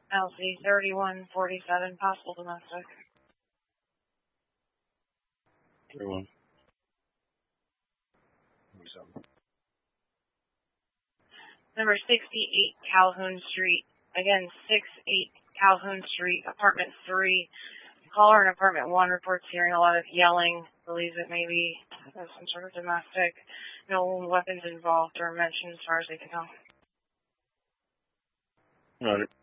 LC 3147, possible domestic. 31. Number 68 Calhoun Street. Again, 68 Calhoun Street, apartment 3. Caller in apartment 1 reports hearing a lot of yelling. Believes it may be some sort of domestic. No weapons involved or mentioned as far as they can tell. Got it.